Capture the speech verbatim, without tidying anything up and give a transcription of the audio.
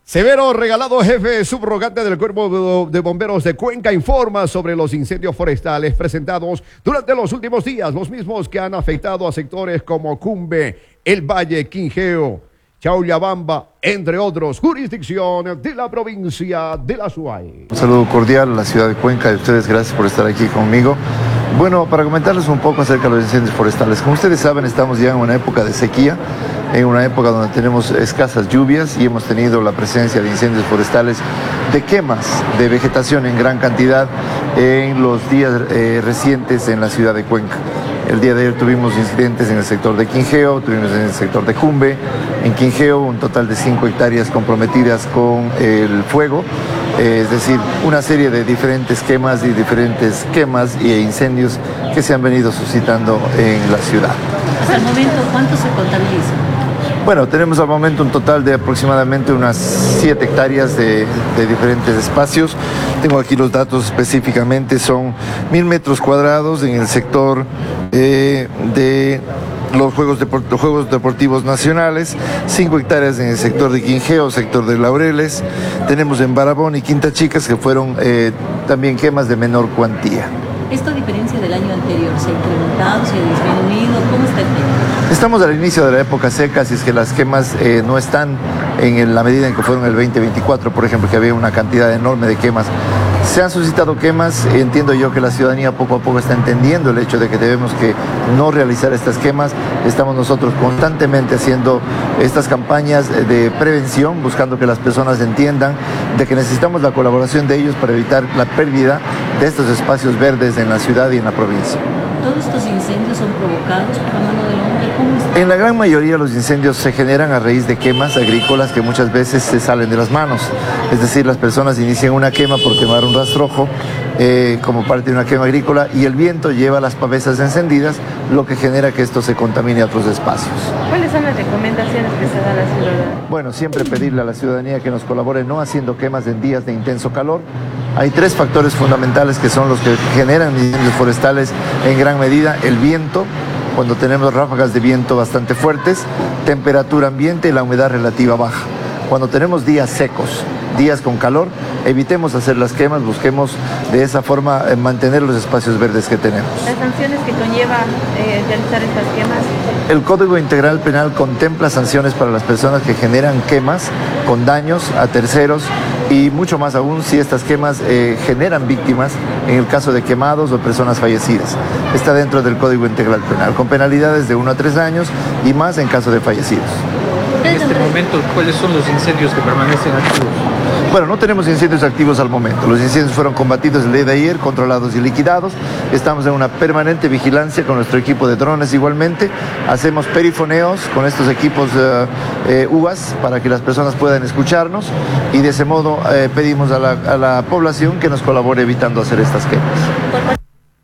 Severo Regalado, jefe subrogante del Cuerpo de Bomberos de Cuenca, informa sobre los incendios forestales presentados durante los últimos días, los mismos que han afectado a sectores como Cumbe, El Valle, Quingeo, Chaullabamba, entre otros, jurisdicción de la provincia de la Suay. Un saludo cordial a la ciudad de Cuenca y a ustedes, gracias por estar aquí conmigo. Bueno, para comentarles un poco acerca de los incendios forestales. Como ustedes saben, estamos ya en una época de sequía, en una época donde tenemos escasas lluvias y hemos tenido la presencia de incendios forestales, de quemas de vegetación en gran cantidad en los días eh, recientes en la ciudad de Cuenca. El día de ayer tuvimos incidentes en el sector de Quingeo, tuvimos en el sector de Cumbe. En Quingeo un total de cinco hectáreas comprometidas con el fuego, eh, es decir, una serie de diferentes quemas y diferentes quemas e incendios que se han venido suscitando en la ciudad. Hasta el momento, ¿cuánto se contabiliza? Bueno, tenemos al momento un total de aproximadamente unas siete hectáreas de, de diferentes espacios. Tengo aquí los datos específicamente, son mil metros cuadrados en el sector eh, de los juegos, Depor- los Juegos Deportivos Nacionales, cinco hectáreas en el sector de Quingeo, sector de Laureles. Tenemos en Barabón y Quinta Chicas, que fueron eh, también quemas de menor cuantía. ¿Esto a diferencia del año anterior se ha incrementado, se ha disminuido? ¿Cómo está el tema? Estamos al inicio de la época seca, así es que las quemas eh, no están en la medida en que fueron el veinte veinticuatro, por ejemplo, que había una cantidad enorme de quemas. Se han suscitado quemas, entiendo yo que la ciudadanía poco a poco está entendiendo el hecho de que debemos que no realizar estas quemas. Estamos nosotros constantemente haciendo estas campañas de prevención, buscando que las personas entiendan de que necesitamos la colaboración de ellos para evitar la pérdida de estos espacios verdes en la ciudad y en la provincia. ¿Todos estos incendios son provocados por la mano del hombre? ¿Cómo está? En la gran mayoría los incendios se generan a raíz de quemas agrícolas que muchas veces se salen de las manos. Es decir, las personas inician una quema por quemar un rastrojo eh, como parte de una quema agrícola y el viento lleva las pavesas encendidas, lo que genera que esto se contamine a otros espacios. ¿Cuáles son las recomendaciones que se da a la ciudadanía? Bueno, siempre pedirle a la ciudadanía que nos colabore no haciendo quemas en días de intenso calor. Hay tres factores fundamentales que son los que generan incendios forestales en gran medida: el viento, cuando tenemos ráfagas de viento bastante fuertes, temperatura ambiente y la humedad relativa baja. Cuando tenemos días secos, días con calor, evitemos hacer las quemas, busquemos de esa forma eh, mantener los espacios verdes que tenemos. ¿Las sanciones que conlleva eh, realizar estas quemas? El Código Integral Penal contempla sanciones para las personas que generan quemas con daños a terceros y mucho más aún si estas quemas eh, generan víctimas en el caso de quemados o personas fallecidas. Está dentro del Código Integral Penal, con penalidades de uno a tres años y más en caso de fallecidos. En este momento, ¿cuáles son los incendios que permanecen activos? Bueno, no tenemos incendios activos al momento. Los incendios fueron combatidos el día de ayer, controlados y liquidados. Estamos en una permanente vigilancia con nuestro equipo de drones igualmente. Hacemos perifoneos con estos equipos uh, eh, U A S para que las personas puedan escucharnos y de ese modo eh, pedimos a la, a la población que nos colabore evitando hacer estas quemas.